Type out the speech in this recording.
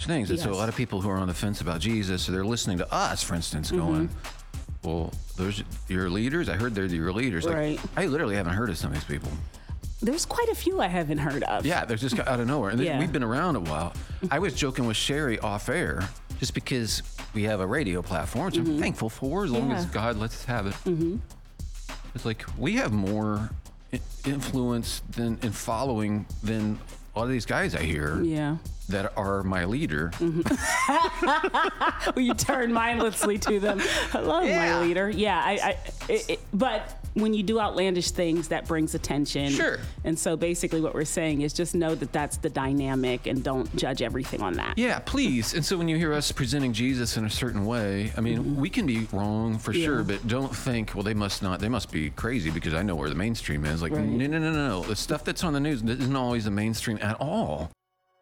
things. And so a Yes. lot of people who are on the fence about Jesus, or they're listening to us, for instance, going, well, those your leaders? I heard they're your leaders. Like, Right. I literally haven't heard of some of these people. There's quite a few I haven't heard of. Yeah, they're just out of nowhere. And Yeah. we've been around a while. I was joking with Sherry off air, just because we have a radio platform, which I'm thankful for, as long as Yeah. God lets us have it. It's like we have more influence than in following than a lot of these guys I hear Yeah. that are my leader. Well, you turn mindlessly to them. Hello, Yeah. my leader. Yeah, but when you do outlandish things, that brings attention. Sure. And so basically what we're saying is just know that that's the dynamic and don't judge everything on that. Yeah, please. And so when you hear us presenting Jesus in a certain way, I mean, we can be wrong for sure, but don't think, well, they must be crazy because I know where the mainstream is. Like, Right. no. The stuff that's on the news isn't always the mainstream at all.